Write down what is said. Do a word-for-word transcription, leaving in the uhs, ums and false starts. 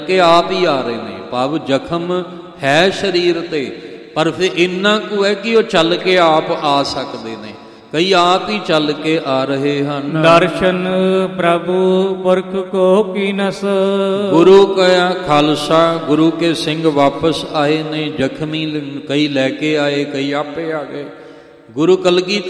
ਕੇ ਆਪ ਹੀ ਆ ਰਹੇ ਨੇ, ਭਾਵ ਜ਼ਖਮ ਹੈ ਸਰੀਰ ਤੇ, ਪਰ ਫਿਰ ਇੰਨਾ ਕੁ ਹੈ ਕਿ ਉਹ ਚੱਲ ਕੇ ਆਪ ਆ ਸਕਦੇ ਨੇ। ਕਈ ਆਪ ਹੀ ਚੱਲ ਕੇ ਆ ਰਹੇ ਹਨ। ਦਰਸ਼ਨ ਪ੍ਰਭੂ ਪੁਰਖ ਕੋ ਕੀਨਸ, ਗੁਰੂ ਕਾ ਖਾਲਸਾ, ਗੁਰੂ ਕੇ ਸਿੰਘ ਵਾਪਸ ਆਏ ਨੇ। ਜ਼ਖਮੀ ਕਈ ਲੈ ਕੇ ਆਏ, ਕਈ ਆਪੇ ਆ ਗਏ। ਗੁਰੂ ਕਲਗੀਧਰ